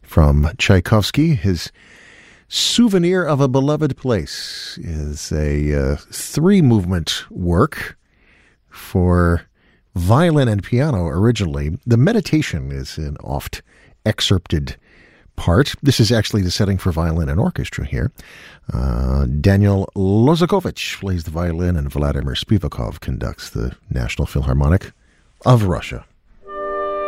from Tchaikovsky. His Souvenir of a Beloved Place is a three-movement work for violin and piano originally. The meditation is an oft excerpted part. This is actually the setting for violin and orchestra here. Daniel Lozakovich plays the violin and Vladimir Spivakov conducts the National Philharmonic of Russia.